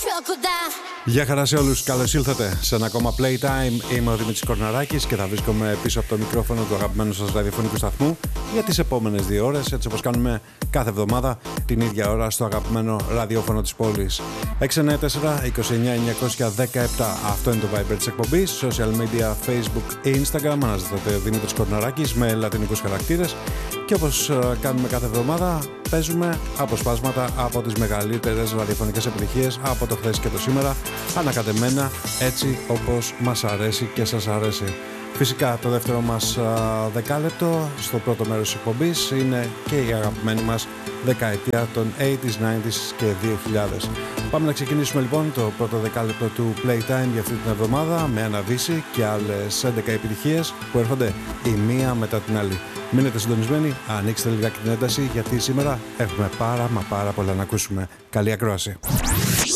Γεια χαρά σε όλους, καλώς ήλθατε σε ένα ακόμα Playtime. Είμαι ο Δημήτρης Κορναράκης και θα βρίσκομαι πίσω από το μικρόφωνο του αγαπημένου σας ραδιοφωνικού σταθμού για τις επόμενες 2 ώρες, έτσι όπως κάνουμε κάθε εβδομάδα την ίδια ώρα στο αγαπημένο ραδιόφωνο της πόλης. 694-29917, αυτό είναι το Viber της εκπομπής. Social media, Facebook, Instagram, αναζητάτε Δημήτρης Κορναράκης με λατινικούς χαρακτήρες. Και όπως κάνουμε κάθε εβδομάδα, παίζουμε αποσπάσματα από τις μεγαλύτερες ραδιοφωνικές επιτυχίες από το χθες και το σήμερα, ανακατεμένα έτσι όπως μας αρέσει και σας αρέσει. Φυσικά το δεύτερο μας δεκάλεπτο στο πρώτο μέρος της εκπομπής είναι και η αγαπημένη μας δεκαετία των 80s, 90s και 2000. Πάμε να ξεκινήσουμε λοιπόν το πρώτο δεκάλεπτο του Playtime για αυτή την εβδομάδα με ένα Δύση και άλλες 11 επιτυχίες που έρχονται η μία μετά την άλλη. Μείνετε συντονισμένοι, ανοίξτε λιγάκι την ένταση γιατί σήμερα έχουμε πάρα πολλά να ακούσουμε. Καλή ακρόαση.